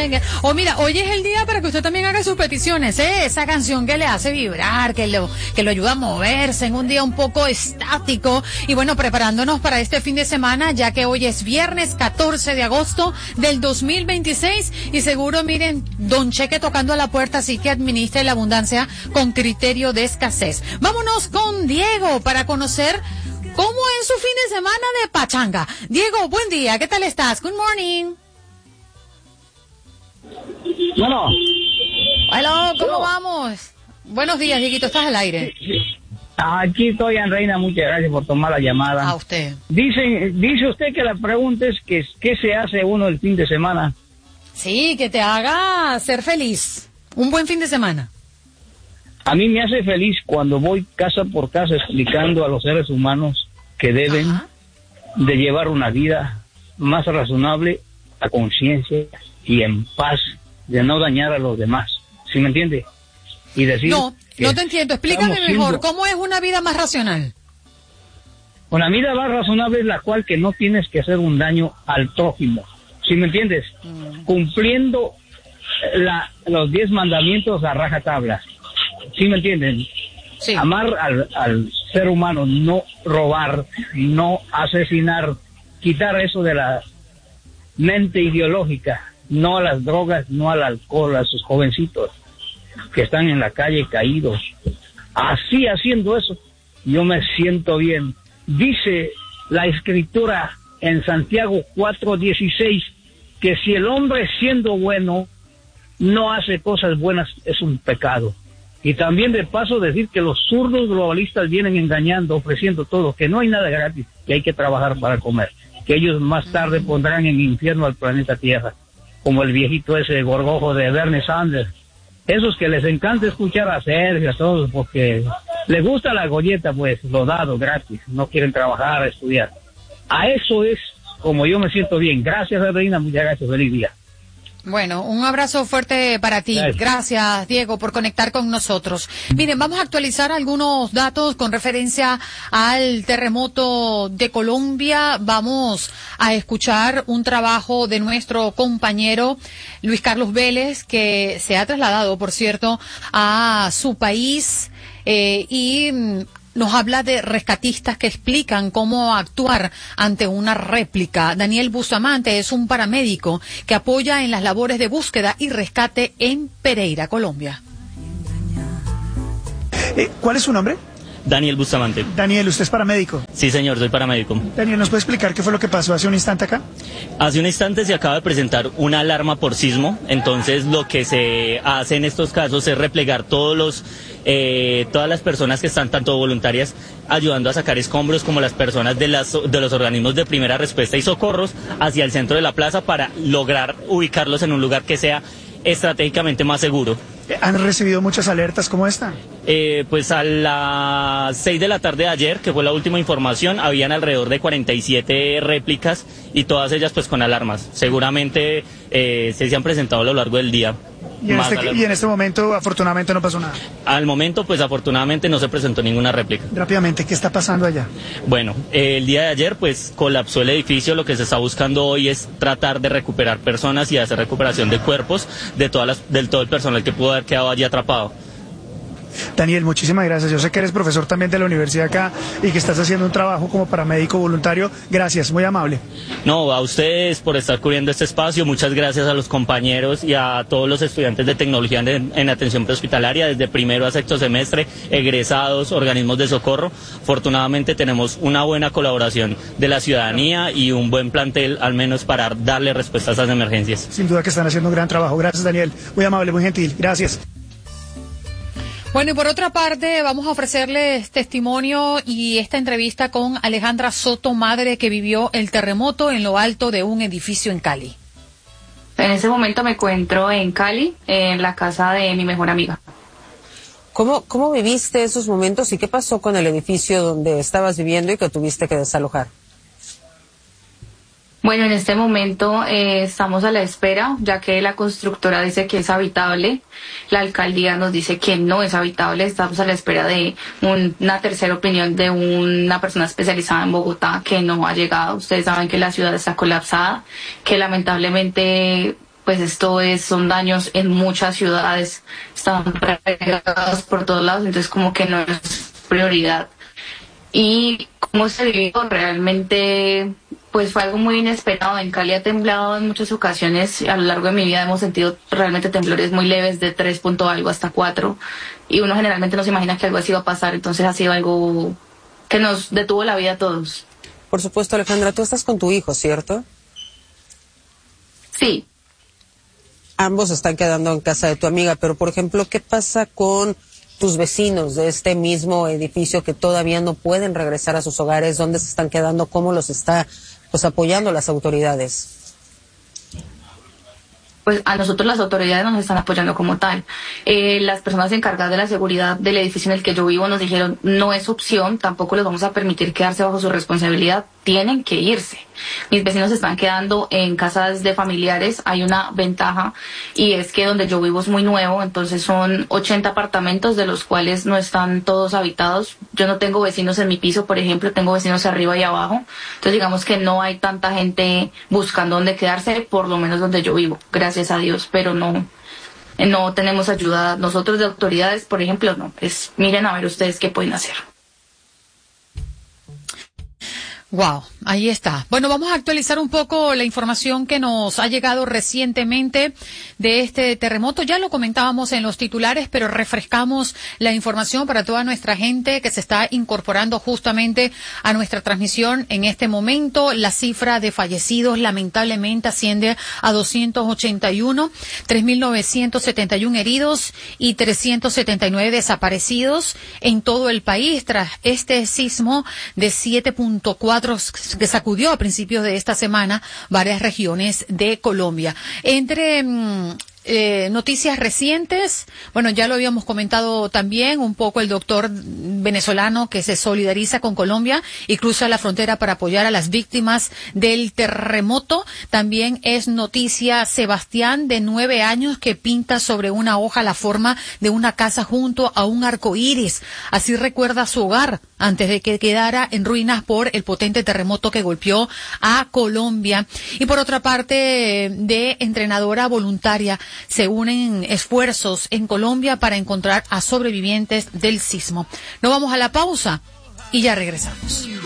merengue. O mira, hoy es el día para que usted también haga sus peticiones, ¿eh? Esa canción que le hace vibrar, que lo ayuda a moverse en un día un poco estático. Y bueno, preparándonos para este fin de semana, ya que hoy es viernes 14 de agosto del 2026. Y seguro, miren, Don Cheque tocando a la puerta, así que administre la abundancia con criterio de escasez. Vámonos con Diego para conocer cómo es su fin de semana de pachanga. Diego, buen día, ¿qué tal estás? Good morning. Bueno. Hola, ¿cómo vamos? Buenos días, Dieguito, estás al aire. Aquí estoy, Reina, muchas gracias por tomar la llamada. A usted. Dice usted que la pregunta es que ¿qué se hace uno el fin de semana? Sí, que te haga ser feliz. Un buen fin de semana. A mí me hace feliz cuando voy casa por casa explicando a los seres humanos que deben de llevar una vida más razonable, a conciencia y en paz, de no dañar a los demás. ¿Sí me entiende? Y decir no te entiendo. Explícame mejor, ¿cómo es una vida más racional? Una vida más razonable es la cual que no tienes que hacer un daño al prójimo. ¿Sí me entiendes? Cumpliendo los 10 mandamientos a rajatabla. ¿Sí me entienden? Sí. Amar al ser humano, no robar, no asesinar, quitar eso de la mente ideológica, no a las drogas, no al alcohol, a esos jovencitos que están en la calle caídos. Así, haciendo eso, yo me siento bien. Dice la Escritura en Santiago 4:16 que si el hombre siendo bueno no hace cosas buenas, es un pecado. Y también de paso decir que los zurdos globalistas vienen engañando, ofreciendo todo, que no hay nada gratis, que hay que trabajar para comer, que ellos más tarde pondrán en infierno al planeta Tierra, como el viejito ese gorgojo de Bernie Sanders. Esos que les encanta escuchar a Sergio, a todos, porque les gusta la golleta, pues, lo dado gratis, no quieren trabajar, estudiar. A eso es como yo me siento bien. Gracias, Reina, muchas gracias, feliz día. Bueno, un abrazo fuerte para ti. Gracias, Diego, por conectar con nosotros. Miren, vamos a actualizar algunos datos con referencia al terremoto de Colombia. Vamos a escuchar un trabajo de nuestro compañero Luis Carlos Vélez, que se ha trasladado, por cierto, a su país y nos habla de rescatistas que explican cómo actuar ante una réplica. Daniel Bustamante es un paramédico que apoya en las labores de búsqueda y rescate en Pereira, Colombia. ¿Cuál es su nombre? Daniel Bustamante. Daniel, ¿usted es paramédico? Sí, señor, soy paramédico. Daniel, ¿nos puede explicar qué fue lo que pasó hace un instante acá? Hace un instante se acaba de presentar una alarma por sismo, entonces lo que se hace en estos casos es replegar todas las personas que están tanto voluntarias ayudando a sacar escombros como las personas de los organismos de primera respuesta y socorros hacia el centro de la plaza para lograr ubicarlos en un lugar que sea estratégicamente más seguro. ¿Han recibido muchas alertas como esta? Pues a las 6 de la tarde de ayer, que fue la última información, habían alrededor de 47 réplicas y todas ellas pues con alarmas. Seguramente se han presentado a lo largo del día. Y en este momento, afortunadamente, no pasó nada. Al momento, pues afortunadamente no se presentó ninguna réplica. Rápidamente, ¿qué está pasando allá? Bueno, el día de ayer, pues colapsó el edificio. Lo que se está buscando hoy es tratar de recuperar personas y hacer recuperación de cuerpos de todo el personal que pudo haber quedado allí atrapado. Daniel, muchísimas gracias. Yo sé que eres profesor también de la universidad acá y que estás haciendo un trabajo como paramédico voluntario. Gracias, muy amable. No, a ustedes por estar cubriendo este espacio. Muchas gracias a los compañeros y a todos los estudiantes de tecnología en atención prehospitalaria, desde primero a sexto semestre, egresados, organismos de socorro. Afortunadamente tenemos una buena colaboración de la ciudadanía y un buen plantel, al menos para darle respuesta a esas emergencias. Sin duda que están haciendo un gran trabajo. Gracias, Daniel. Muy amable, muy gentil. Gracias. Bueno, y por otra parte, vamos a ofrecerles testimonio y esta entrevista con Alejandra Soto, madre que vivió el terremoto en lo alto de un edificio en Cali. En ese momento me encuentro en Cali, en la casa de mi mejor amiga. ¿Cómo viviste esos momentos y qué pasó con el edificio donde estabas viviendo y que tuviste que desalojar? Bueno, en este momento estamos a la espera, ya que la constructora dice que es habitable, la alcaldía nos dice que no es habitable, estamos a la espera de una tercera opinión de una persona especializada en Bogotá que no ha llegado. Ustedes saben que la ciudad está colapsada, que lamentablemente pues son daños en muchas ciudades, están regados por todos lados, entonces como que no es prioridad. Y cómo se vivió realmente, pues fue algo muy inesperado. En Cali ha temblado en muchas ocasiones, a lo largo de mi vida hemos sentido realmente temblores muy leves de 3 punto algo hasta 4, y uno generalmente no se imagina que algo así va a pasar, entonces ha sido algo que nos detuvo la vida a todos. Por supuesto, Alejandra, tú estás con tu hijo, ¿cierto? Sí. Ambos están quedando en casa de tu amiga, pero por ejemplo, ¿qué pasa con tus vecinos de este mismo edificio que todavía no pueden regresar a sus hogares? ¿Dónde se están quedando? ¿Cómo los está apoyando las autoridades? Pues a nosotros las autoridades nos están apoyando como tal. Las personas encargadas de la seguridad del edificio en el que yo vivo nos dijeron, no es opción, tampoco les vamos a permitir quedarse bajo su responsabilidad, tienen que irse. Mis vecinos están quedando en casas de familiares. Hay una ventaja, y es que donde yo vivo es muy nuevo, entonces son 80 apartamentos, de los cuales no están todos habitados. Yo no tengo vecinos en mi piso, por ejemplo, tengo vecinos arriba y abajo. Entonces digamos que no hay tanta gente buscando dónde quedarse, por lo menos donde yo vivo, gracias a Dios, pero no tenemos ayuda nosotros de autoridades, por ejemplo, no. Miren a ver ustedes qué pueden hacer. Wow, ahí está. Bueno, vamos a actualizar un poco la información que nos ha llegado recientemente de este terremoto. Ya lo comentábamos en los titulares, pero refrescamos la información para toda nuestra gente que se está incorporando justamente a nuestra transmisión en este momento. La cifra de fallecidos lamentablemente asciende a 281, 3.971 heridos y 379 desaparecidos en todo el país tras este sismo de 7.4 que sacudió a principios de esta semana varias regiones de Colombia. Entre noticias recientes, bueno, ya lo habíamos comentado también un poco, el doctor venezolano que se solidariza con Colombia y cruza la frontera para apoyar a las víctimas del terremoto. También es noticia Sebastián, de 9 años, que pinta sobre una hoja la forma de una casa junto a un arco iris. Así recuerda su hogar antes de que quedara en ruinas por el potente terremoto que golpeó a Colombia. Y por otra parte, de entrenadora voluntaria, se unen esfuerzos en Colombia para encontrar a sobrevivientes del sismo. Nos vamos a la pausa y ya regresamos.